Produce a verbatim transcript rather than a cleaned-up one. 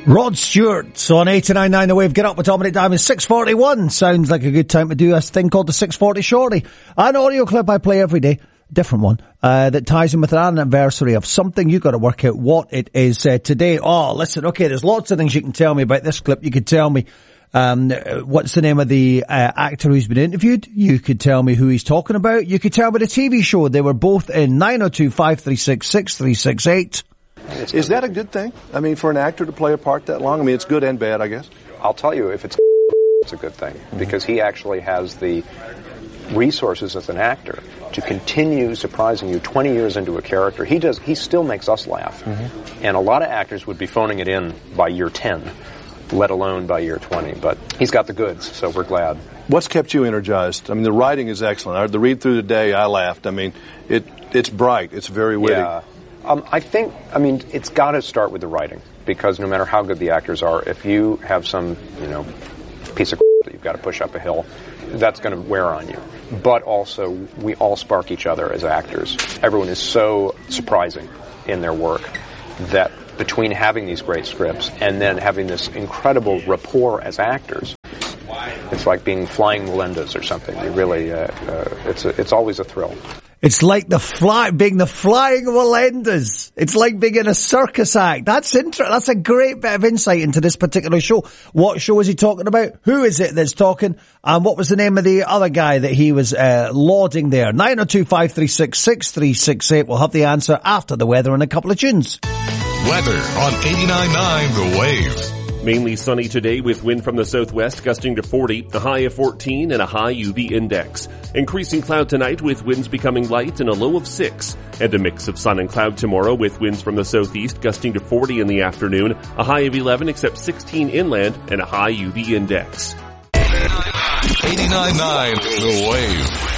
Rod Stewart on eighty-nine point nine The Wave. Get up with Dominic Diamond. six forty-one. Sounds like a good time to do a thing called the six forty Shorty. An audio clip I play every day. Different one. Uh, that ties in with an anniversary of something. You've got to work out what it is uh, today. Oh, listen, okay, there's lots of things you can tell me about this clip. You could tell me um what's the name of the uh, actor who's been interviewed. You could tell me who he's talking about. You could tell me the T V show they were both in. Nine oh two, five three six, six three six eight. Is that a good thing? I mean, for an actor to play a part that long? I mean, it's good and bad, I guess. I'll tell you, if it's it's a good thing, because he actually has the resources as an actor to continue surprising you twenty years into a character. He does. He still makes us laugh. Mm-hmm. And a lot of actors would be phoning it in by year ten, let alone by year twenty. But he's got the goods, so we're glad. What's kept you energized? I mean, the writing is excellent. The read through the day, I laughed. I mean, it it's bright. It's very witty. Yeah. Um, I think, I mean, it's got to start with the writing, because no matter how good the actors are, if you have some, you know, piece of that you've got to push up a hill, that's going to wear on you. But also, we all spark each other as actors. Everyone is so surprising in their work that between having these great scripts and then having this incredible rapport as actors, it's like being flying Melendas or something. You really, uh, uh, it's a, it's always a thrill. It's like the fly, being the flying Melendez. It's like being in a circus act. That's inter- That's a great bit of insight into this particular show. What show is he talking about? Who is it that's talking? And what was the name of the other guy that he was uh, lauding there? nine oh two, five three six, six three six eight. We'll have the answer after the weather and a couple of tunes. Weather on eighty-nine point nine The Wave. Mainly sunny today with wind from the southwest gusting to forty, a high of fourteen and a high U V index. Increasing cloud tonight with winds becoming light and a low of six. And a mix of sun and cloud tomorrow with winds from the southeast gusting to forty in the afternoon, a high of eleven except sixteen inland and a high U V index. eighty-nine point nine The Wave.